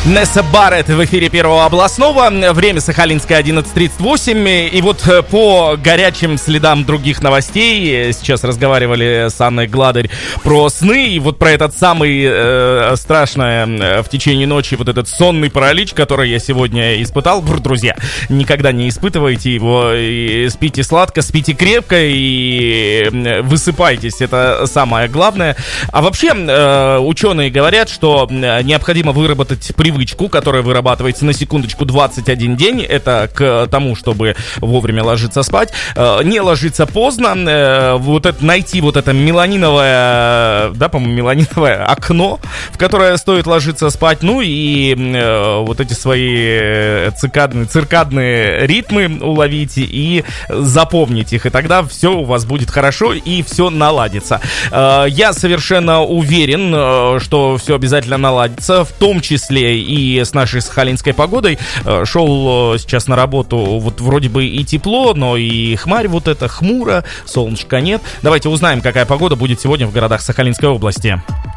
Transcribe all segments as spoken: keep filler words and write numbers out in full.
Несса Барретт в эфире Первого областного. Время Сахалинское одиннадцать тридцать восемь. И вот по горячим следам других новостей сейчас разговаривали с Анной Гладарь про сны. И вот про этот самый э, страшное в течение ночи, вот этот сонный паралич, который я сегодня испытал. Бррр, друзья, никогда не испытывайте его. И спите сладко, спите крепко и высыпайтесь. Это самое главное. А вообще э, ученые говорят, что необходимо выработать привычку, привычку, которая вырабатывается на секундочку двадцать один день. Это к тому, чтобы вовремя ложиться спать. Не ложиться поздно. Вот это, найти вот это меланиновое, да, по-моему, меланиновое окно, в которое стоит ложиться спать. Ну и вот эти свои циркадные, циркадные ритмы уловите и запомните их. И тогда все у вас будет хорошо и все наладится. Я совершенно уверен, что все обязательно наладится, в том числе и с нашей сахалинской погодой. Шел сейчас на работу, вот вроде бы и тепло, но и хмарь вот эта, хмуро, солнышка нет. Давайте узнаем, какая погода будет сегодня в городах Сахалинской области.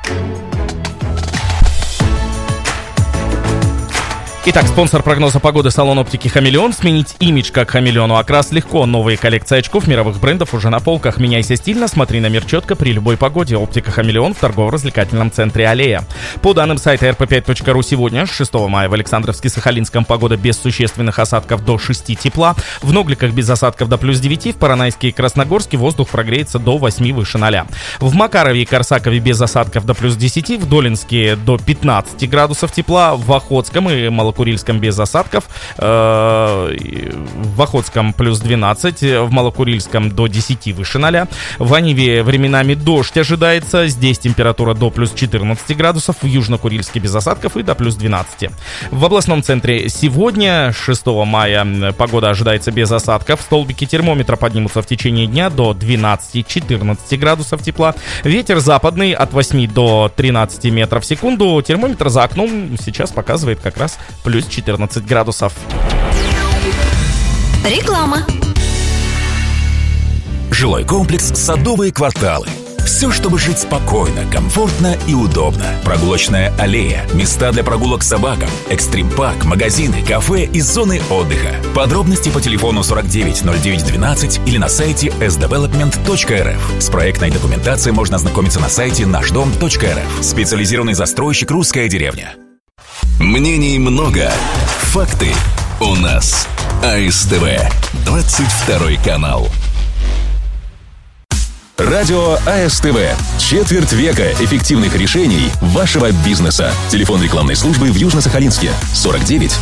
Итак, спонсор прогноза погоды — салон оптики «Хамелеон». Сменить имидж как «Хамелеону» окрас легко. Новые коллекции очков мировых брендов уже на полках. Меняйся стильно, смотри на мир четко при любой погоде. Оптика «Хамелеон» в торгово-развлекательном центре «Аллея». По данным сайта эр пэ пять точка ру, сегодня, шестого мая, в Александровске-Сахалинском погода без существенных осадков до шести тепла. В Ногликах без осадков до плюс девяти. В Поронайске и Красногорске воздух прогреется до восьми выше ноля. В Макарове и Корсакове без осадков до плюс десяти. В Долинске до пятнадцати градусов тепла. В Охотском и Малокурильском Курильском без осадков, в Охотском плюс двенадцать, в Малокурильском до десяти выше ноля, в Аниве временами дождь ожидается, здесь температура до плюс четырнадцати градусов, в Южно-Курильске без осадков и до плюс двенадцати. В областном центре сегодня, шестого мая, погода ожидается без осадков, столбики термометра поднимутся в течение дня до двенадцати-четырнадцати градусов тепла, ветер западный от восьми до тринадцати метров в секунду, термометр за окном сейчас показывает как раз плюс четырнадцать градусов. Реклама. Жилой комплекс «Садовые кварталы». Все, чтобы жить спокойно, комфортно и удобно. Прогулочная аллея, места для прогулок с собакам, экстрим-парк, магазины, кафе и зоны отдыха. Подробности по телефону сорок девять ноль девять двенадцать или на сайте эс девелопмент точка эр эф. С проектной документацией можно ознакомиться на сайте наш дом точка эр эф. Специализированный застройщик «Русская деревня». Мнений много, факты у нас. а эс тэ вэ, двадцать второй канал. Радио а эс тэ вэ. Четверть века эффективных решений вашего бизнеса. Телефон рекламной службы в Южно-Сахалинске сорок девять